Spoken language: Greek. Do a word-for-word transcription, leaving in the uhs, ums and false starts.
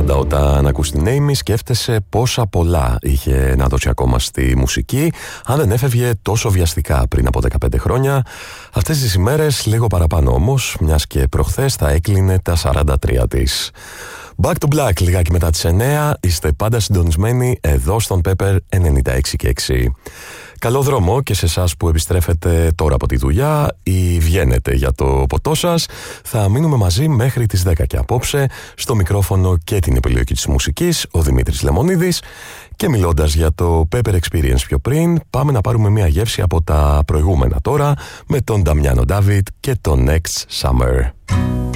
πάντα όταν ακούς την Amy σκέφτεσαι πόσα πολλά είχε να δώσει ακόμα στη μουσική, αν δεν έφευγε τόσο βιαστικά πριν από δεκαπέντε χρόνια. Αυτές τις ημέρες λίγο παραπάνω όμως, μιας και προχθές θα έκλεινε τα σαράντα τρία της. Back to Black, λιγάκι μετά τις εννέα, είστε πάντα συντονισμένοι εδώ στον Pepper ενενήντα έξι και έξι. Καλό δρόμο και σε εσάς που επιστρέφετε τώρα από τη δουλειά ή βγαίνετε για το ποτό σας. Θα μείνουμε μαζί μέχρι τις δέκα και απόψε, στο μικρόφωνο και την επιλογή της μουσικής, ο Δημήτρης Λεμονίδης. Και μιλώντας για το Pepper Experience πιο πριν, πάμε να πάρουμε μια γεύση από τα προηγούμενα τώρα με τον Νταμιάνο Ντάβιτ και το Next Summer.